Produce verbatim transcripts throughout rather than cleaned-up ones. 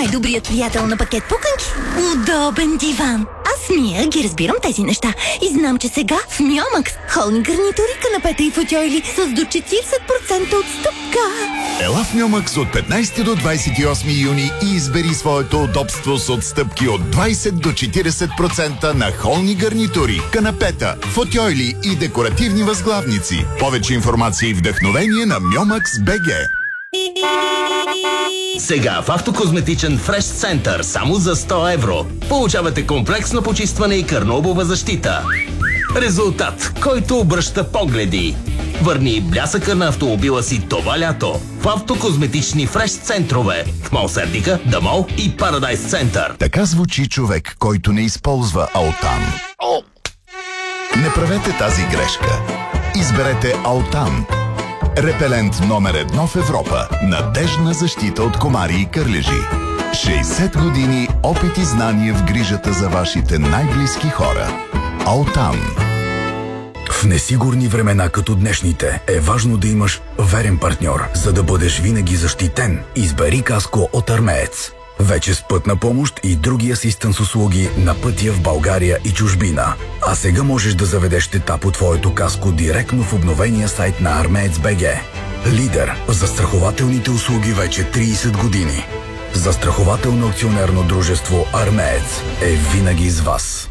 най-добрият приятел на пакет пуканки? Удобен диван. Аз, Мия, ги разбирам тези неща. И знам, че сега в Мьомакс холни гарнитури, канапета и футьойли с до четиридесет процента отстъпка. Ела в Мьомакс от петнайсети до двайсет и осми юни и избери своето удобство с отстъпки от двайсет до четиридесет процента на холни гарнитури, канапета, футьойли и декоративни възглавници. Повече информация и вдъхновение на Мьомакс точка би джи. Сега в Автокозметичен Фреш Център само за сто евро получавате комплексно почистване и кърнобова защита. Резултат, който обръща погледи. Върни блясъка на автомобила си това лято в Автокозметични Фреш Центрове в Мол Сердика, Да Мол и Парадайс Център. Така звучи човек, който не използва Алтан. Не правете тази грешка. Изберете Алтан. Репелент номер едно в Европа. Надеждна защита от комари и кърлежи. шейсет години опит и знание в грижата за вашите най-близки хора. Алтан. В несигурни времена като днешните е важно да имаш верен партньор, за да бъдеш винаги защитен. Избери каско от Армеец. Вече с пътна помощ и други асистенс услуги на пътя в България и чужбина. А сега можеш да заведеш тета по твоето каско директно в обновения сайт на Армеец точка би джи. Лидер в застрахователните услуги вече трийсет години. Застрахователно акционерно дружество Армеец е винаги с вас.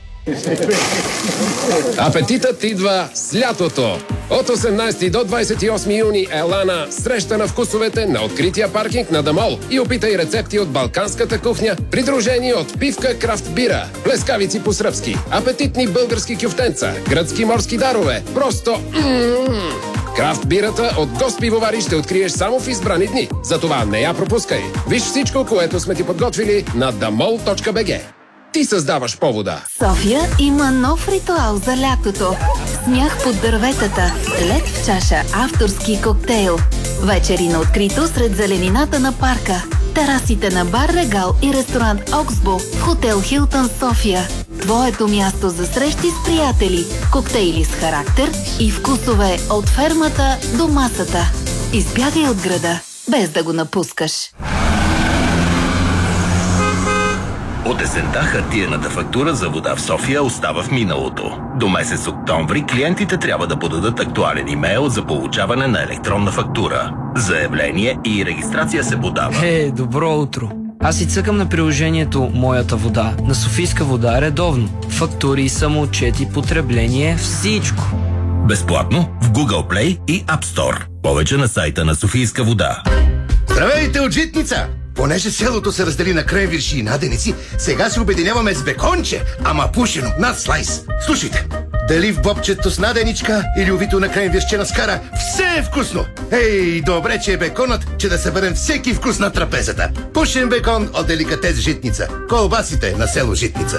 Апетитът идва с лятото! От осемнайсети до двайсет и осми юни ела на среща на вкусовете на открития паркинг на Да Мол и опитай рецепти от балканската кухня, придружени от пивка крафт бира, плескавици по-сръбски, апетитни български кюфтенца, гръцки морски дарове. Просто м-м-м! Крафт бирата от Гост пивовари ще откриеш само в избрани дни. Затова не я пропускай. Виж всичко, което сме ти подготвили на дамол точка би джи. Ти създаваш повода. София има нов ритуал за лятото. Смях под дърветата, лед в чаша, авторски коктейл. Вечери на открито сред зеленината на парка. Терасите на бар Регал и ресторант Оксбо в хотел Хилтън София. Твоето място за срещи с приятели, коктейли с характер и вкусове от фермата до масата. Избягай от града, без да го напускаш. От есента хартиената фактура за вода в София остава в миналото. До месец октомври клиентите трябва да подадат актуален имейл за получаване на електронна фактура. Заявление и регистрация се подава. Е, добро утро! Аз си цъкам на приложението Моята вода на Софийска вода редовно. Фактури, самоотчети, потребление, всичко. Безплатно в Google Play и App Store. Повече на сайта на Софийска вода. Здравейте от Житница! Понеже селото се раздели на кренвирши и наденици, сега се обединяваме с беконче, ама пушено, над слайс. Слушайте, дали в бобчето с наденичка или увито на кренвиршче на скара, все е вкусно! Ей, добре, че е беконът, че да съберем всеки вкус на трапезата. Пушен бекон от деликатес Житница. Колбасите на село Житница.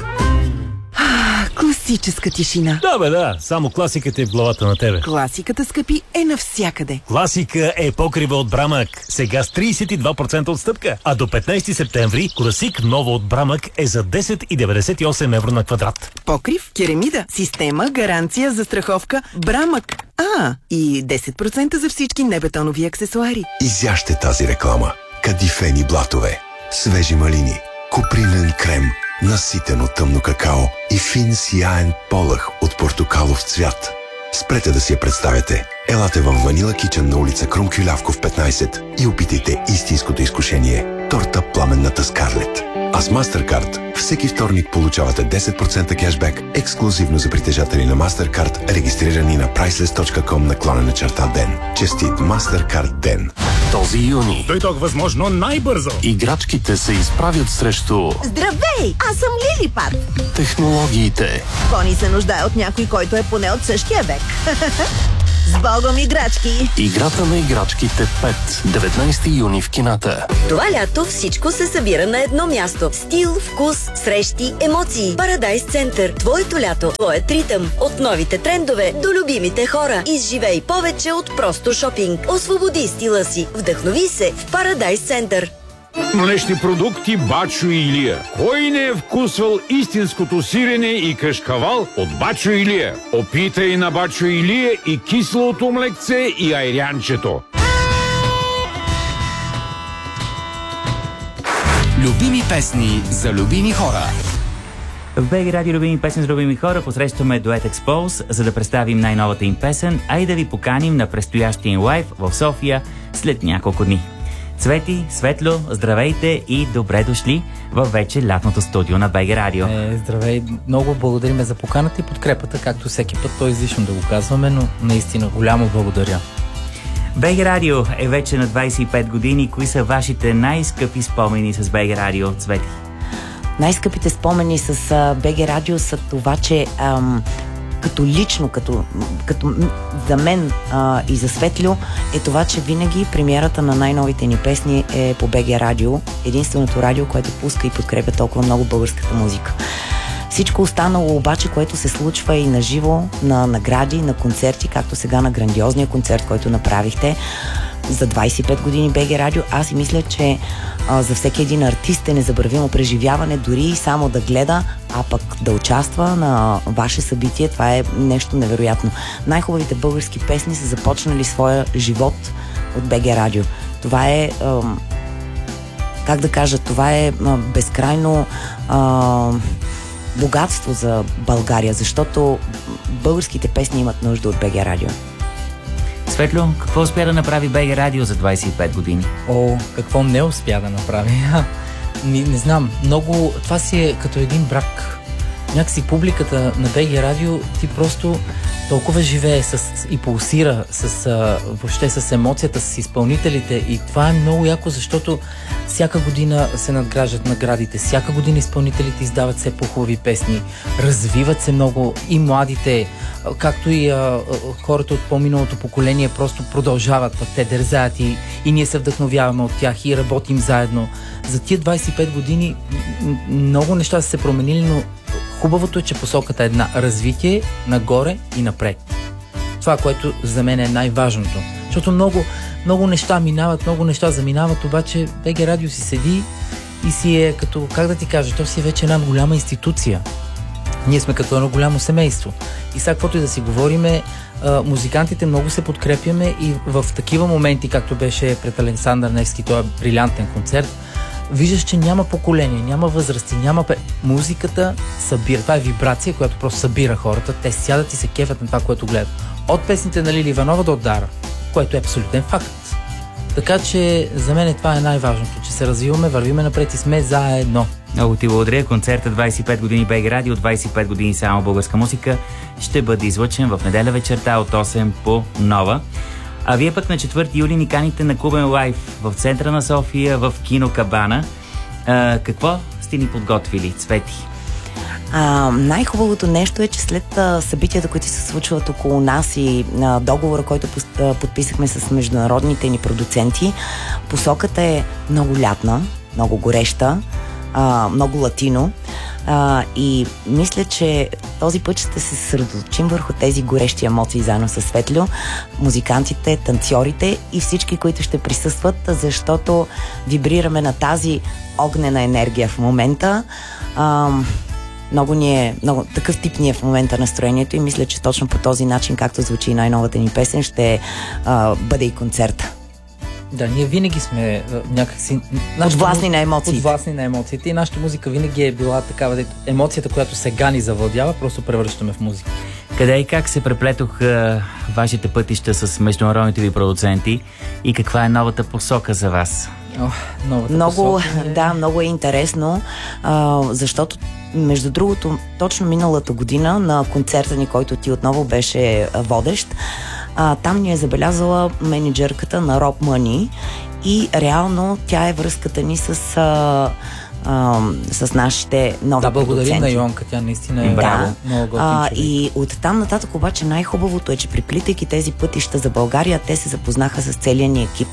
Класическа тишина. Да, бе, да. Само класиката е в главата на тебе. Класиката, скъпи, е навсякъде. Класика е покрива от Брамък. Сега с трийсет и два процента отстъпка. А до петнайсети септември класик ново от Брамък е за десет и деветдесет и осем евро на квадрат. Покрив, керамида, система, гаранция, застраховка, Брамък. А, и десет процента за всички небетонови аксесуари. Изяжте тази реклама. Кадифени блатове, свежи малини, купринен крем, наситено тъмно какао и фин сияен полъх от портокалов цвят. Спрете да си я представяте. Елате във Ванила Кичън на улица Крум Кюлявков петнайсет и опитайте истинското изкушение – торта Пламенната Скарлет. А с MasterCard всеки вторник получавате десет процента кешбек ексклюзивно за притежатели на MasterCard, регистрирани на priceless точка ком наклонена черта ден. Честит MasterCard ден! Този юни дойдох възможно най-бързо. Играчките се изправят срещу... Здравей! Аз съм Лилипат. Технологиите. Бони се нуждае от някой, който е поне от същия век. С Богом играчки! Играта на играчките пет. деветнайсети юни в кината. Това лято всичко се събира на едно място. Стил, вкус, срещи, емоции. Парадайс Център. Твоето лято. Твоят ритъм. От новите трендове до любимите хора. Изживей повече от просто шопинг. Освободи стила си. Вдъхнови се в Парадайс Център. Млечни продукти Бачо Илия. Кой не е вкусвал истинското сирене и кашкавал от Бачо Илия? Опитай на Бачо Илия и киселото млекце и айрянчето. Любими песни за любими хора. В БГ Радио любими песни за любими хора посрещаме дует Expose, за да представим най-новата им песен, а и да ви поканим на предстоящия им лайв в София след няколко дни. Цвети, Светло, здравейте и добре дошли във вече лятното студио на БГ Радио. Е, здравей, много благодариме за поканата и подкрепата, както всеки път, то е излишно да го казваме, но наистина голямо благодаря. БГ Радио е вече на двайсет и пет години. Кои са вашите най-скъпи спомени с БГ Радио, Цвети? Най-скъпите спомени с БГ Радио са това, че ам, като лично, като, като за мен а, и за Светлю е това, че винаги премиерата на най-новите ни песни е по БГ Радио, единственото радио, което пуска и подкрепя толкова много българската музика. Всичко останало обаче, което се случва и на живо, на награди, на концерти, както сега на грандиозния концерт, който направихте за двайсет и пет години БГ Радио, аз си мисля, че а, за всеки един артист е незабравимо преживяване, дори и само да гледа, а пък да участва на ваше събитие. Това е нещо невероятно. Най-хубавите български песни са започнали своя живот от БГ Радио. Това е, а, как да кажа, това е а, безкрайно а, богатство за България, защото българските песни имат нужда от БГ Радио. Светло, какво успя да направи БГ Радио за двайсет и пет години? О, какво не успя да направи? не, не знам, много... Това си е като един брак. Някакси публиката на БГ Радио, ти просто толкова живее с, и пулсира с, а, въобще с емоцията, с изпълнителите, и това е много яко, защото всяка година се надграждат наградите, всяка година изпълнителите издават все по-хубави песни, развиват се много и младите, както и а, хората от по-миналото поколение просто продължават, пък те дързаят и, и ние се вдъхновяваме от тях и работим заедно. За тия двайсет и пет години много неща са се променили, но хубавото е, че посоката е една: развитие нагоре и напред. Това, което за мен е най-важното. Защото много, много неща минават, много неща заминават, обаче БГ Радио си седи и си е като, как да ти кажа, то си е вече една голяма институция. Ние сме като едно голямо семейство. И сега, каквото и да си говориме, музикантите много се подкрепяме и в такива моменти, както беше пред Александър Невски, този брилянтен концерт, виждаш, че няма поколение, няма възрасти, няма... Музиката събира. Това е вибрация, която просто събира хората. Те сядат и се кефят на това, което гледат. От песните на Лили Иванова до Дара, което е абсолютен факт. Така че за мен това е най-важното, че се развиваме, вървиме напред и сме заедно. Много ти благодаря. Концертът двайсет и пет години БГ Радио, двайсет и пет години само българска музика, ще бъде излъчен в неделя вечерта от осем по Нова. А вие пък на четвърти юли ни каните на клубен лайв в центъра на София, в кино Кабана. А, какво сте ни подготвили, Цвети? А, най-хубавото нещо е, че след а, събитията, които се случват около нас и а, договора, който а, подписахме с международните ни продуценти, посоката е много лятна, много гореща, а, много латино. А, и мисля, че този път ще се съсредоточим върху тези горещи емоции заедно с Светлю, музикантите, танцорите и всички, които ще присъстват, защото вибрираме на тази огнена енергия в момента. А, много ни е, много, такъв тип ни е в момента настроението и мисля, че точно по този начин, както звучи най-новата ни песен, ще а, бъде и концерта. Да, ние винаги сме някакси... Подвластни на емоциите. Подвластни на емоциите и нашата музика винаги е била такава, емоцията, която сега ни завладява, просто превръщаме в музика. Къде и как се преплетоха вашите пътища с международните ви продуценти и каква е новата посока за вас? О, новата много, посока е... Да, много е интересно, а, защото между другото, точно миналата година на концерта ни, който ти отново беше водещ, А, там ни е забелязала менеджерката на Rob Money и реално тя е връзката ни с, а, а, с нашите нови да, благодарим продуценти. на Йонка, тя наистина е да. много а, И оттам нататък обаче най-хубавото е, че приплитайки тези пътища за България, те се запознаха с целия ни екип.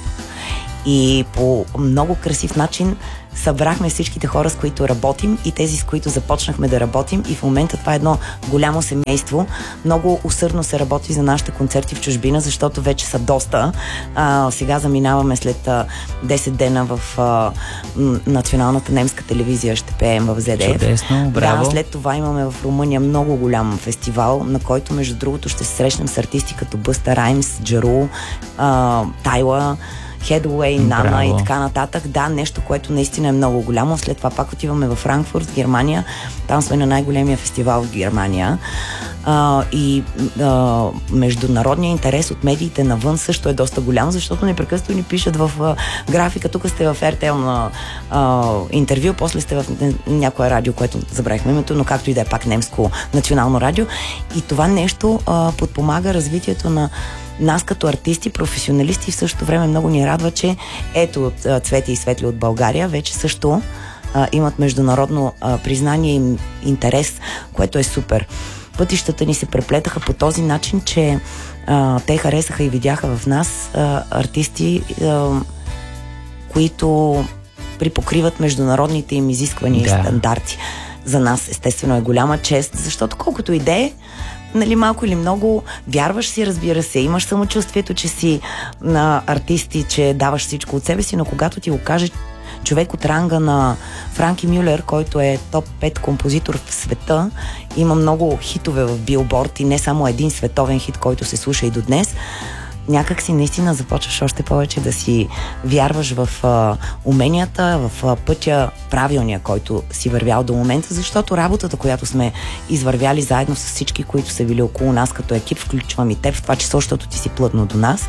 И по много красив начин събрахме всичките хора, с които работим и тези, с които започнахме да работим, и в момента това е едно голямо семейство. Много усърдно се работи за нашите концерти в чужбина, защото вече са доста. А, сега заминаваме след а, десет дена в а, м, националната немска телевизия, ще пеем в Зет Еф. Чудесно, браво. Да, след това имаме в Румъния много голям фестивал, на който между другото ще се срещнем с артисти като Бъста Раймс, Джару, а, Тайла Headway, Nana Браво. и така нататък. Да, нещо, което наистина е много голямо. След това пак отиваме във Франкфурт, в Германия. Там сме на най-големия фестивал в Германия. А, и а, международният интерес от медиите навън също е доста голям, защото непрекъснато ни пишат в а, графика. Тук сте в Ер Те Ел на а, интервю, после сте в някое радио, което забравихме името, но както и да е пак немско национално радио. И това нещо а, подпомага развитието на нас като артисти, професионалисти. В същото време много ни радва, че ето Цвети и Светли от България вече също а, имат международно а, признание и интерес, което е супер. Пътищата ни се преплетаха по този начин, че а, те харесаха и видяха в нас а, артисти, а, които припокриват международните им изисквания да. и стандарти. За нас естествено е голяма чест, защото колкото и да е, нали, малко или много, вярваш си, разбира се, имаш самочувствието, че си на артисти, че даваш всичко от себе си, но когато ти го каже човек от ранга на Франки Мюлер, който е топ пет композитор в света, има много хитове в Билборд и не само един световен хит, който се слуша и до днес, някак си наистина започваш още повече да си вярваш в а, уменията, в а, пътя правилния, който си вървял до момента, защото работата, която сме извървяли заедно с всички, които са били около нас като екип, включвам и теб, в това число, защото ти си плътно до нас.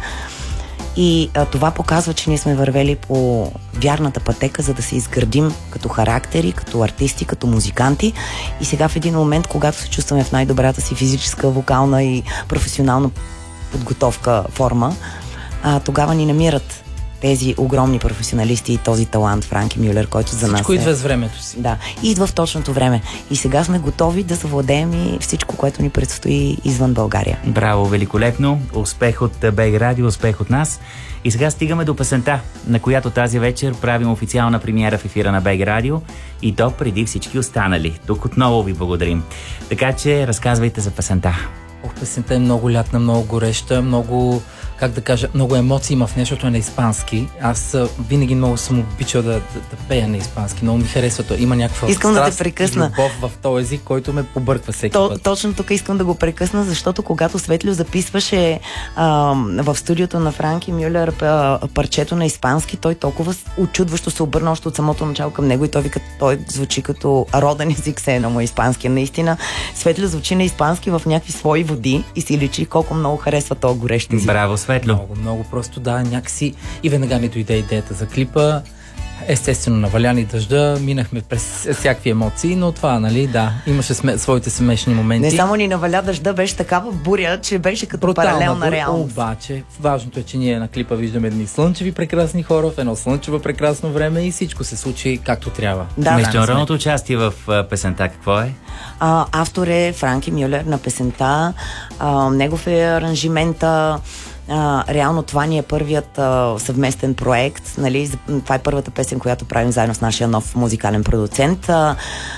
И а, това показва, че ние сме вървели по вярната пътека, за да се изградим като характери, като артисти, като музиканти. И сега в един момент, когато се чувстваме в най-добрата си физическа, вокална и професионална подготовка, форма, а, тогава ни намират тези огромни професионалисти и този талант Франки Мюлер, който за нас всичко е... идва с времето си. Да, и идва в точното време. И сега сме готови да завладеем и всичко, което ни предстои извън България. Браво, великолепно. Успех от БГ Радио, успех от нас. И сега стигаме до песента, на която тази вечер правим официална премиера в ефира на БГ Радио и то преди всички останали. Тук отново ви благодарим. Така че разказвайте за песента. Ох, песента е много лятна, много гореща, много, как да кажа, много емоции има в нещото, е на испански. Аз винаги много съм обичал да, да, да пея на испански, много ми харесва то. Има някаква искам страст да те прекъсна. и любов в този език, който ме побърква всеки То, път. Точно тук искам да го прекъсна, защото когато Светлио записваше а, в студиото на Франки Мюлер а, парчето на испански, той толкова очудващо се обърна още от самото начало към него и той вика, той звучи като роден език се едно му испански. Наистина, Светлио звучи на испански в някакви свои води и си личи колко много харесва този горещ език. Браво, Светло! Много, много просто, да, някакси и веднага ни дойде идеята за клипа. Естествено, наваляни дъжда, минахме през всякакви емоции, но това, нали, да, имаше сме, своите смешни моменти. Не само ни наваля дъжда, беше такава буря, че беше като брутална паралелна буря, реалност. Обаче, важното е, че ние на клипа виждаме едни слънчеви прекрасни хора в едно слънчево прекрасно време и всичко се случи както трябва. Да, международното да, участие в а, песента какво е? А, автор е Франки Мюлер на песента, а, негов е аранжимента. Uh, реално това ни е първият uh, съвместен проект, нали? Това е първата песен, която правим заедно с нашия нов музикален продуцент. Uh,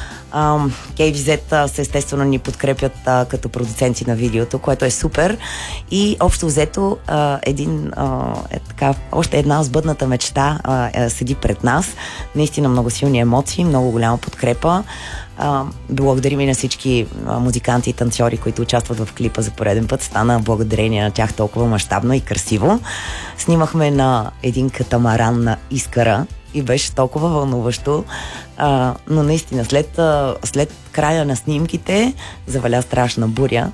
uh, кей ви зет uh, естествено ни подкрепят uh, като продуценти на видеото, което е супер. И общо взето uh, един, uh, е така, още една сбъдната мечта uh, е, седи пред нас. Наистина много силни емоции, много голяма подкрепа. Uh, благодарим и на всички uh, музиканти и танцори, които участват в клипа за пореден път. Стана благодарение на тях толкова мащабно и красиво. Снимахме на един катамаран на Искъра и беше толкова вълнуващо. Uh, но наистина, след, uh, след края на снимките заваля страшна буря.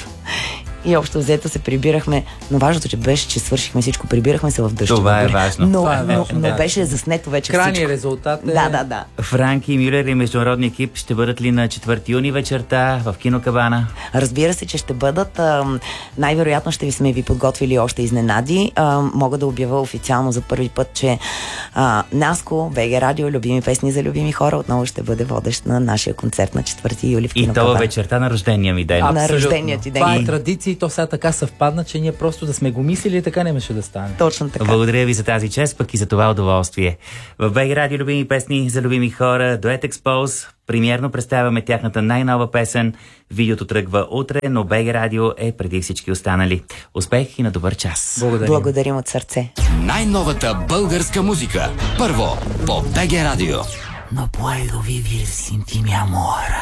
И общо взето се прибирахме, но важното, че беше, че свършихме всичко, прибирахме се в дъжд. Това е важно. Но, Това е важно, но, да. но беше заснето вече крайният всичко. резултат е... Да, да, да. Франки Мюлер и международния екип ще бъдат ли на четвърти юни вечерта в Кинокабана? Разбира се, че ще бъдат. Най-вероятно ще ви сме ви подготвили още изненади. Мога да обявя официално за първи път, че Наско, БГ Радио, любими песни за любими хора, отново ще бъде водещ на нашия концерт на четвърти юли в Кинокабана. И това вечерта на рождения ми ден. На рождения ти ден. Това е традиция и то сега така съвпадна, че ние просто да сме го мислили и така нямаше да стане. Точно така. Благодаря ви за тази чест, пък и за това удоволствие. В БГ Радио любими песни за любими хора, Дует Expose. Премиерно представяме тяхната най-нова песен. Видеото тръгва утре, но БГ Радио е преди всички останали. Успех и на добър час. Благодарим, Благодарим от сърце. Най-новата българска музика. Първо по БГ Радио. No puedo vivir sin ti, mi amor.